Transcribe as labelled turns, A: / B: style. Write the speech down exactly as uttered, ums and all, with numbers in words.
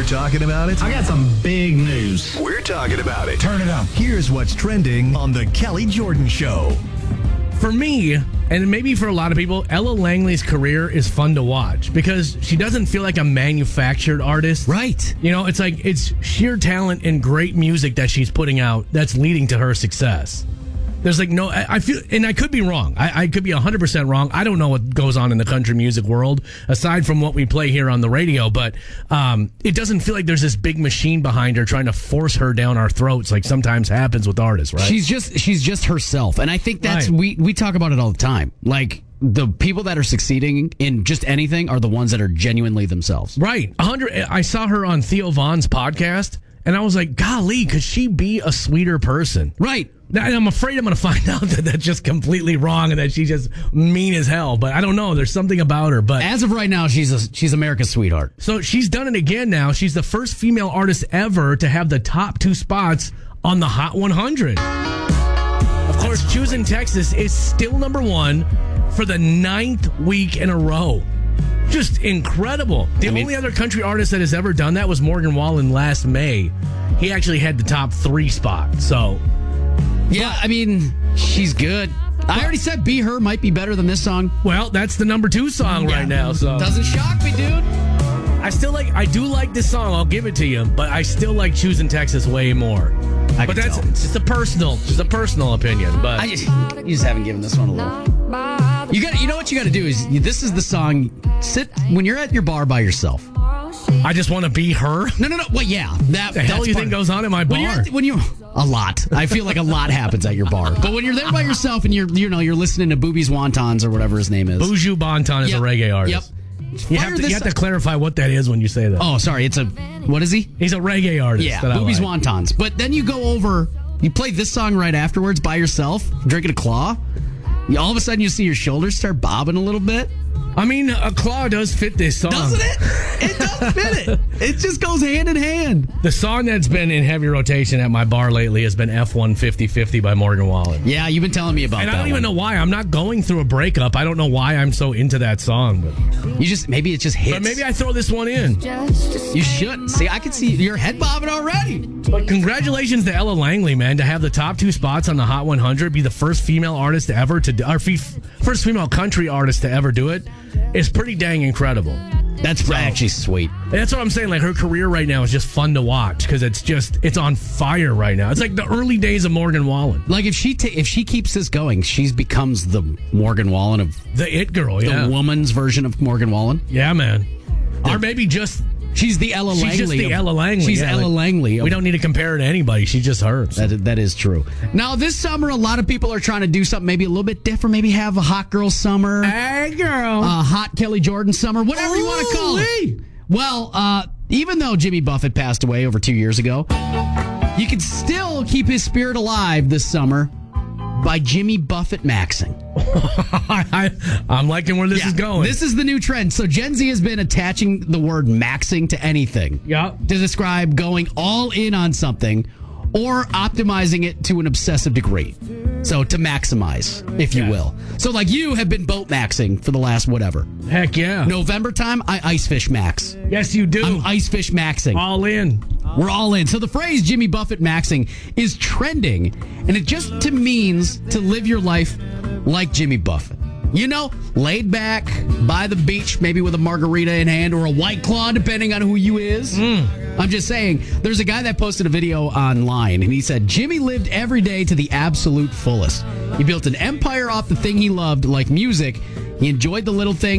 A: talking about it.
B: I got some big news.
A: We're talking about it.
B: Turn it up.
A: Here's what's trending on The Kelly Jordan Show.
C: For me, and maybe for a lot of people, Ella Langley's career is fun to watch because she doesn't feel like a manufactured artist.
D: Right.
C: You know, it's like it's sheer talent and great music that she's putting out that's leading to her success. There's like no, I, I feel, and I could be wrong. I, I could be one hundred percent wrong. I don't know what goes on in the country music world aside from what we play here on the radio, but um, it doesn't feel like there's this big machine behind her trying to force her down our throats like sometimes happens with artists, right?
D: She's just she's just herself. And I think that's,
C: Right.
D: we, we talk about it all the time. Like, the people that are succeeding in just anything are the ones that are genuinely themselves.
C: Right. one hundred I saw her on Theo Vaughn's podcast, and I was like, golly, could she be a sweeter person?
D: Right.
C: And I'm afraid I'm going to find out that that's just completely wrong and that she's just mean as hell. But I don't know. There's something about her. But
D: As of right now, she's a, she's America's sweetheart.
C: so she's done it again now. She's the first female artist ever to have the top two spots on the Hot one hundred. Of course, Choosing Texas is still number one for the ninth week in a row. Just incredible. The
D: I mean-
C: only other country artist that has ever done that was Morgan Wallen last May. He actually had the top three spot. So,
D: Yeah, I mean, she's good. I already said Be Her might be better than this song.
C: well, that's the number two song right now. So
D: Doesn't shock me, dude.
C: I still like, I do like this song. I'll give it to you, but I still like Choosing Texas way more.
D: I
C: But
D: can
C: that's
D: tell.
C: it's just a personal, just a personal opinion. But
D: I just, you just haven't given this one a little. You got, you know what you got to do is this is the song. Sit when you're at your bar by yourself.
C: I just want to be her.
D: No, no, no. Well, yeah, that
C: The hell
D: that's
C: you
D: part
C: think
D: of it.
C: goes on in my
D: When you're,
C: bar?
D: at the- when you a lot. I feel like a lot happens at your bar. But when you're there by yourself and you're you know you're listening to Boobies Wontons or whatever his name is.
C: Buju Banton is
D: Yep.
C: a reggae artist.
D: Yep.
C: You
D: Fire
C: have, to,
D: this
C: you have to
D: up.
C: clarify what that is when you say that.
D: Oh, sorry. It's a what is he?
C: He's a reggae artist.
D: Yeah,
C: that I
D: Boobies
C: like.
D: Wontons. But then you go over, you play this song right afterwards by yourself, drinking a claw. You, all of a sudden, you see your shoulders start bobbing a little bit.
C: I mean, a claw does fit this song.
D: Doesn't it? It does fit it. It just goes hand in hand.
C: The song that's been in heavy rotation at my bar lately has been F one fifty fifty by Morgan Wallen.
D: Yeah, you've been telling me about
C: And
D: that
C: I don't even
D: one.
C: know why. I'm not going through a breakup. I don't know why I'm so into that song. But,
D: You just maybe it just hits.
C: but maybe I throw this one in.
D: You should see. I can see your head bobbing already.
C: But congratulations to Ella Langley, man, to have the top two spots on the Hot one hundred, be the first female artist to ever to do, or fe- first female country artist to ever do it. Is pretty dang incredible.
D: That's actually sweet.
C: And that's what I'm saying. Like, her career right now is just fun to watch because it's just it's on fire right now. It's like the early days of Morgan Wallen,
D: Like if she ta- if she keeps this going, she becomes the Morgan Wallen of
C: the it girl.
D: the
C: Yeah,
D: woman's version of Morgan Wallen.
C: yeah, man. Or maybe just
D: She's the Ella
C: she's
D: Langley.
C: just the
D: of-
C: Ella Langley.
D: She's
C: yeah,
D: Ella
C: like,
D: Langley. of-
C: We don't need to compare her to anybody. She's just her. So.
D: That, that is true. Now, this summer, a lot of people are trying to do something maybe a little bit different. Maybe have a hot girl summer,
C: Hey, girl.
D: a hot Kelly Jordan summer, whatever you want to call it. Well, uh, even though Jimmy Buffett passed away over two years ago, you can still keep his spirit alive this summer by Jimmy Buffett maxing.
C: I, I'm liking where this
D: Yeah,
C: is going.
D: This is the new trend. So Gen Z has been attaching the word maxing to anything.
C: Yeah.
D: To describe going all in on something or optimizing it to an obsessive degree. So to maximize, if you
C: Yeah.
D: will. So like you have been boat maxing for the last whatever.
C: Heck yeah.
D: November time, I ice fish max.
C: Yes, you do.
D: I'm ice fish maxing.
C: All in.
D: We're all in. So the phrase Jimmy Buffett maxing is trending, and it just to means to live your life like Jimmy Buffett. You know, laid back by the beach, maybe with a margarita in hand or a White Claw, depending on who you is. I'm just saying, there's a guy that posted a video online, and he said, Jimmy lived every day to the absolute fullest. He built an empire off the thing he loved, like music. He enjoyed the little things.